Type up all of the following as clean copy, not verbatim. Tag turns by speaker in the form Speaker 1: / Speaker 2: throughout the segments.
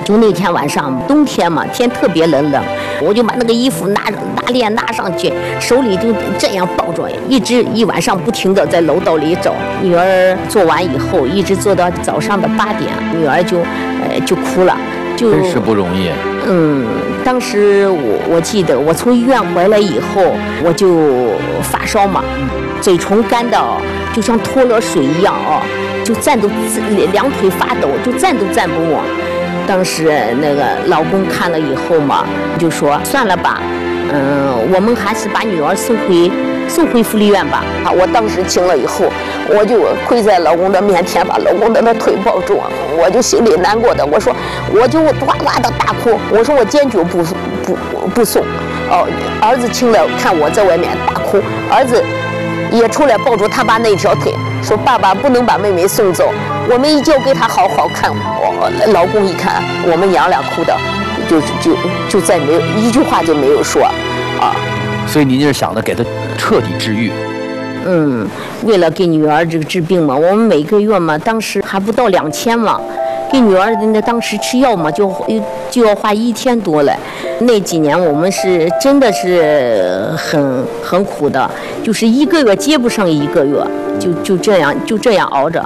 Speaker 1: 就那天晚上，冬天嘛，天特别冷，我就把那个衣服拿链拿上去，手里就这样抱着，一晚上不停的在楼道里找。女儿做完以后，一直做到早上的8点，女儿就哭了，
Speaker 2: 真是不容易。
Speaker 1: 当时我记得我从医院回来以后，我就发烧嘛，嘴唇干的就像脱了水一样就站都两腿发抖，就站都站不稳。当时那个老公看了以后嘛，就说算了吧，我们还是把女儿送回福利院吧。我当时听了以后，我就跪在老公的面前，把老公的那腿抱住，我就心里难过的，我就哇哇的大哭，我说我坚决不送。儿子听了看我在外面大哭，儿子也出来抱住他爸那条腿，说爸爸不能把妹妹送走，我们一定要给她好好看。老公一看我们娘俩哭的，就再没有一句话就没有说
Speaker 2: 所以您是想着给她彻底治愈。
Speaker 1: 为了给女儿这个治病嘛，我们每个月嘛，当时还不到2000嘛，给女儿那当时吃药嘛，就要花1000多了。那几年我们是真的是很苦的，就是一个月接不上一个月，就这样熬着。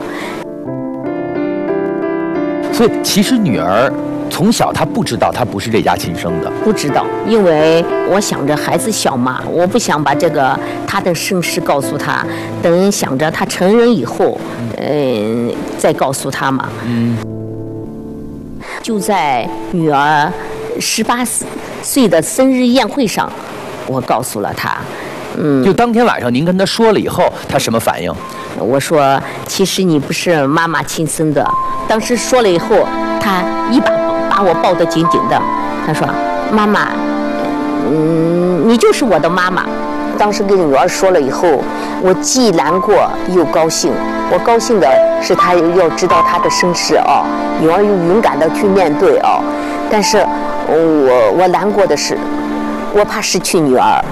Speaker 2: 所以其实女儿从小她不知道她不是这家亲生的，
Speaker 1: 不知道，因为我想着孩子小嘛，我不想把这个她的身世告诉她，等想着她成人以后，再告诉她嘛。就在女儿18岁的生日宴会上，我告诉了她。
Speaker 2: 就当天晚上您跟她说了以后，她什么反应？
Speaker 1: 我说其实你不是妈妈亲生的。当时说了以后，她一把我抱得紧紧的，她说妈妈，你就是我的妈妈。当时跟女儿说了以后，我既难过又高兴。我高兴的是她要知道她的身世女儿又勇敢的去面对但是我难过的是，我怕失去女儿。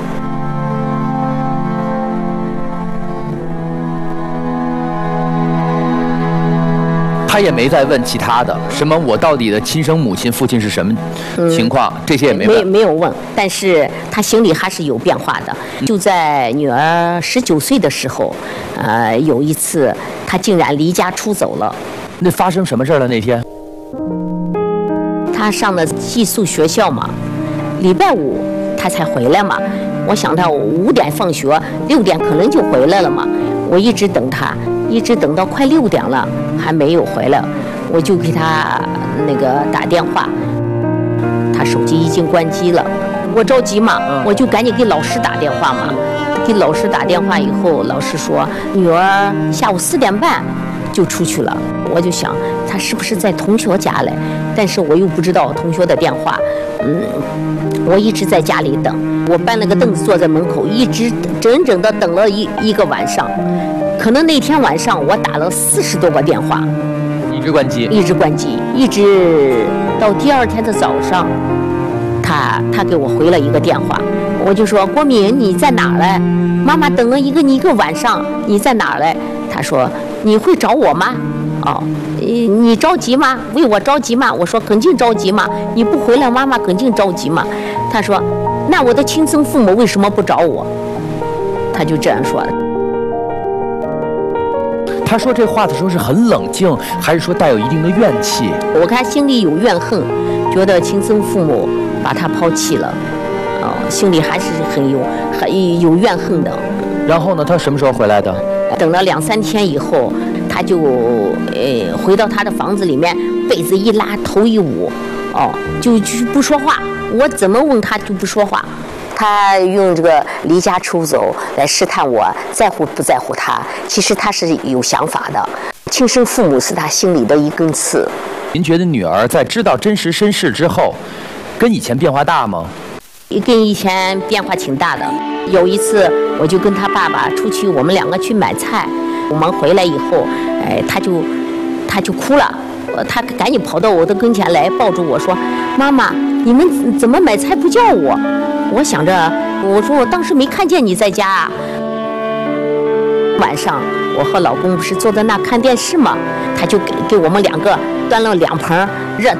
Speaker 2: 他也没再问其他的，什么我到底的亲生母亲、父亲是什么情况，这些也没问。
Speaker 1: 没有问，但是他心里还是有变化的。就在女儿19岁的时候，有一次他竟然离家出走了。
Speaker 2: 那发生什么事了？那天
Speaker 1: 他上的寄宿学校嘛，礼拜5他才回来嘛。我想他5点放学，6点可能就回来了嘛。我一直等他，一直等到快6点了，还没有回来。我就给他那个打电话，他手机已经关机了。我着急嘛，我就赶紧给老师打电话嘛。给老师打电话以后，老师说女儿下午4点半就出去了。我就想他是不是在同学家嘞？但是我又不知道同学的电话。我一直在家里等，我搬了个凳子坐在门口，一直整整的等了一个晚上。可能那天晚上我打了40多个电话，
Speaker 2: 一直关机，
Speaker 1: 一直到第2天的早上，他给我回了一个电话，我就说国民你在哪儿嘞？妈妈等了你一个晚上，你在哪儿嘞？他说你会找我吗？你着急吗？为我着急吗？我说肯定着急嘛，你不回来妈妈肯定着急嘛。他说那我的亲生父母为什么不找我？他就这样说的。
Speaker 2: 他说这话的时候是很冷静，还是说带有一定的怨气？
Speaker 1: 我看心里有怨恨，觉得亲生父母把他抛弃了，心里还是很有怨恨的。
Speaker 2: 然后呢，他什么时候回来的？
Speaker 1: 等了2、3天以后，他就回到他的房子里面，被子一拉，头一捂，就不说话。我怎么问他就不说话。他用这个离家出走来试探我在乎不在乎他，其实他是有想法的。亲生父母是他心里的一根刺。
Speaker 2: 您觉得女儿在知道真实身世之后，跟以前变化大吗？
Speaker 1: 跟以前变化挺大的。有一次我就跟他爸爸出去，我们2个去买菜，我们回来以后，他就哭了，他赶紧跑到我的跟前来抱住我说：“妈妈，你们怎么买菜不叫我？”我想着，我说我当时没看见你在家啊。晚上我和老公不是坐在那看电视嘛，他就给我们2个端了2盆热